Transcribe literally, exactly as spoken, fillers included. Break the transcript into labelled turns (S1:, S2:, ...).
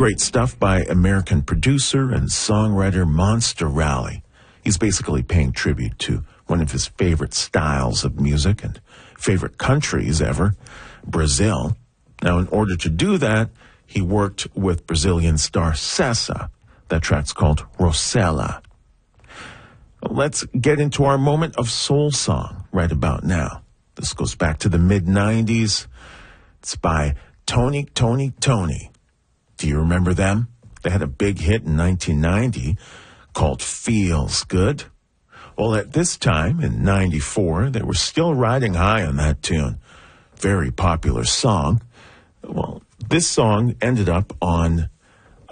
S1: Great stuff by American producer and songwriter Monster Rally. He's basically paying tribute to one of his favorite styles of music and favorite countries ever, Brazil. Now, in order to do that, he worked with Brazilian star Sessa. That track's called Rosella. Let's get into our moment of soul song right about now. This goes back to the mid nineties. It's by Tony, Tony, Tony. Do you remember them? They had a big hit in nineteen ninety called Feels Good. Well, at this time, in ninety-four, they were still riding high on that tune. Very popular song. Well, this song ended up on